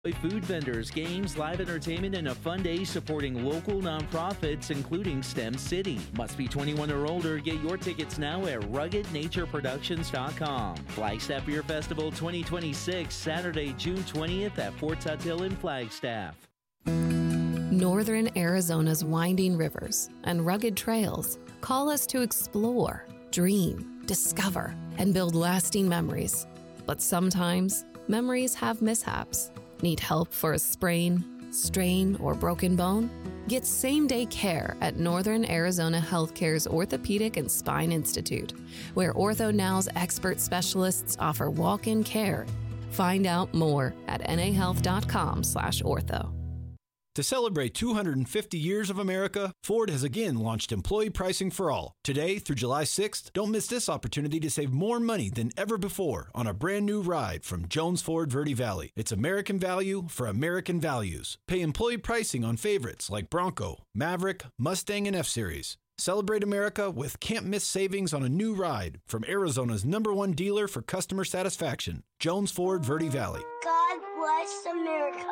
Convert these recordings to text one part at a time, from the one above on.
Food vendors, games, live entertainment, and a fun day supporting local nonprofits, including STEM City. Must be 21 or older. Get your tickets now at RuggedNatureProductions.com. Flagstaff Beer Festival 2026, Saturday, June 20th at Fort Tuthill in Flagstaff. Northern Arizona's winding rivers and rugged trails call us to explore, dream, discover, and build lasting memories. But sometimes, memories have mishaps. Need help for a sprain, strain, or broken bone? Get same-day care at Northern Arizona Healthcare's Orthopedic and Spine Institute, where OrthoNow's expert specialists offer walk-in care. Find out more at nahealth.com/ortho. To celebrate 250 years of America, Ford has again launched Employee Pricing for All. Today through July 6th, don't miss this opportunity to save more money than ever before on a brand new ride from Jones Ford Verde Valley. It's American value for American values. Pay employee pricing on favorites like Bronco, Maverick, Mustang, and F-Series. Celebrate America with can't-miss savings on a new ride from Arizona's #1 dealer for customer satisfaction, Jones Ford Verde Valley. God bless America.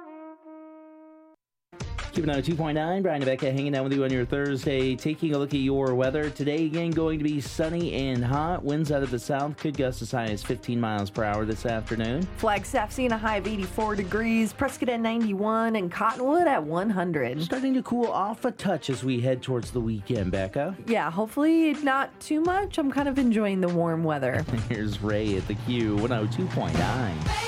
Keeping on 2.9, Brian and Becca hanging out with you on your Thursday. Taking a look at your weather. Today, again, going to be sunny and hot. Winds out of the south could gust as high as 15 miles per hour this afternoon. Flagstaff seeing a high of 84 degrees. Prescott at 91 and Cottonwood at 100. Starting to cool off a touch as we head towards the weekend, Becca. Yeah, hopefully not too much. I'm kind of enjoying the warm weather. Here's Ray at the Q 102.9.